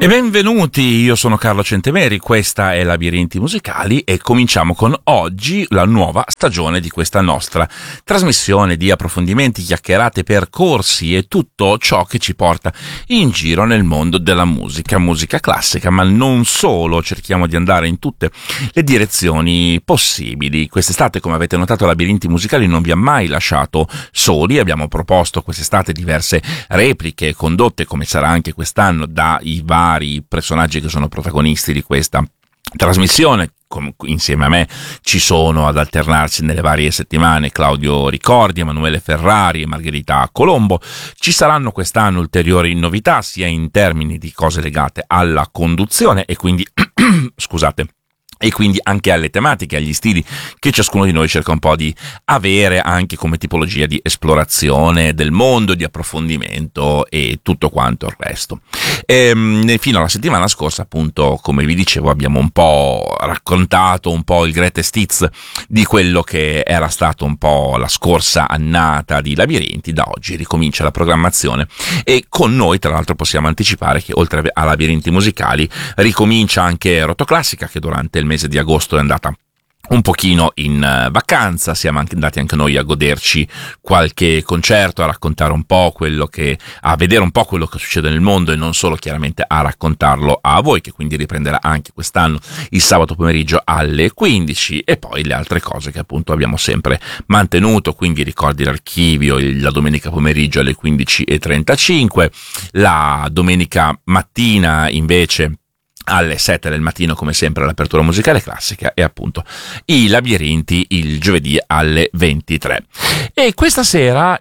E benvenuti, io sono Carlo Centemeri, questa è Labirinti Musicali e cominciamo con oggi la nuova stagione di questa nostra trasmissione di approfondimenti, chiacchierate, percorsi e tutto ciò che ci porta in giro nel mondo della musica classica, ma non solo, cerchiamo di andare in tutte le direzioni possibili. Quest'estate, come avete notato, Labirinti Musicali non vi ha mai lasciato soli, abbiamo proposto quest'estate diverse repliche condotte, come sarà anche quest'anno, dai vari personaggi che sono protagonisti di questa trasmissione. Insieme a me ci sono ad alternarsi nelle varie settimane Claudio Ricordi, Emanuele Ferrari e Margherita Colombo. Ci saranno quest'anno ulteriori novità sia in termini di cose legate alla conduzione e quindi scusate, e quindi anche alle tematiche, agli stili che ciascuno di noi cerca un po' di avere anche come tipologia di esplorazione del mondo, di approfondimento e tutto quanto il resto. Fino alla settimana scorsa, appunto, come vi dicevo, abbiamo un po' raccontato un po' il greatest hits di quello che era stato un po' la scorsa annata di Labirinti. Da oggi ricomincia la programmazione e con noi, tra l'altro, possiamo anticipare che oltre a Labirinti Musicali ricomincia anche Rotoclassica, che durante il mese di agosto è andata un pochino in vacanza. Siamo andati anche noi a goderci qualche concerto, a raccontare un po' a vedere un po' quello che succede nel mondo e non solo chiaramente a raccontarlo a voi, che quindi riprenderà anche quest'anno il sabato pomeriggio alle 15, e poi le altre cose che appunto abbiamo sempre mantenuto, quindi Ricordi l'archivio la domenica pomeriggio alle 15:35, la domenica mattina invece alle 7 del mattino, come sempre, l'apertura musicale classica, e appunto i Labirinti il giovedì alle 23. E questa sera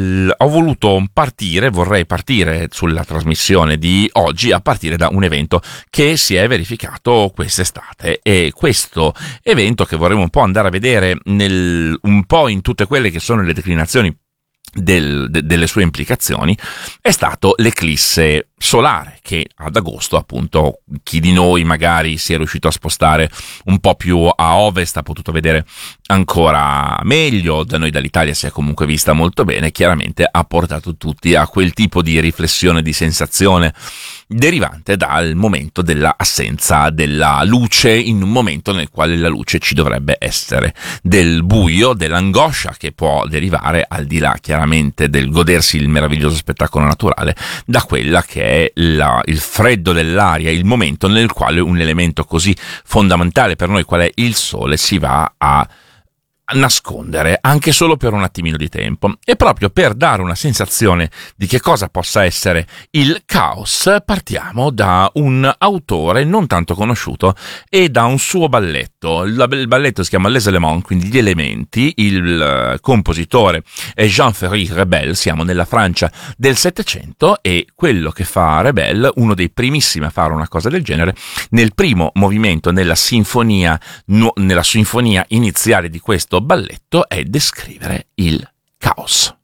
vorrei partire sulla trasmissione di oggi a partire da un evento che si è verificato quest'estate, e questo evento, che vorremmo un po' andare a vedere un po' in tutte quelle che sono le declinazioni delle sue implicazioni, è stato l'eclisse solare, che ad agosto, appunto, chi di noi magari si è riuscito a spostare un po' più a ovest ha potuto vedere ancora meglio. Da noi dall'Italia si è comunque vista molto bene. Chiaramente ha portato tutti a quel tipo di riflessione, di sensazione derivante dal momento dell'assenza della luce, in un momento nel quale la luce ci dovrebbe essere, del buio, dell'angoscia che può derivare, al di là chiaramente del godersi il meraviglioso spettacolo naturale, da quella che è il freddo dell'aria, il momento nel quale un elemento così fondamentale per noi qual è il sole si va a nascondere anche solo per un attimino di tempo. E proprio per dare una sensazione di che cosa possa essere il caos, partiamo da un autore non tanto conosciuto e da un suo balletto. Il balletto si chiama Les Éléments, quindi gli elementi. Il compositore è Jean-Ferry Rebel. Siamo nella Francia del Settecento, e quello che fa Rebel, uno dei primissimi a fare una cosa del genere, nel primo movimento, nella sinfonia iniziale di questo balletto, è descrivere il caos.